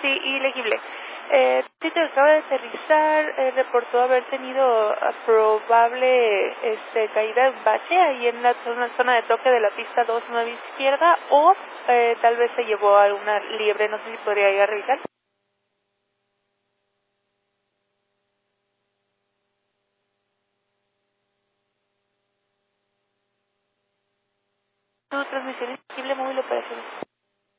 Sí, ilegible. Tito acaba de aterrizar, reportó haber tenido probable caída en bache ahí en la zona de toque de la pista 29 izquierda o tal vez se llevó a una liebre, no sé si podría ir a revisar. Tu transmisión ilegible móvil operación.